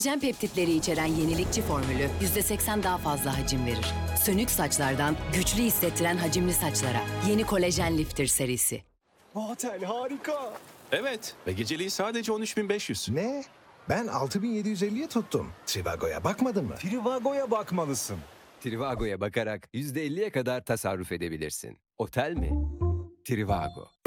Kolajen peptitleri içeren yenilikçi formülü %80 daha fazla hacim verir. Sönük saçlardan güçlü hissettiren hacimli saçlara. Yeni Kolajen Lifter serisi. Otel harika. Evet ve geceliği sadece 13.500. Ne? Ben 6.750'ye tuttum. Trivago'ya bakmadın mı? Trivago'ya bakmalısın. Trivago'ya bakarak %50'ye kadar tasarruf edebilirsin. Otel mi? Trivago.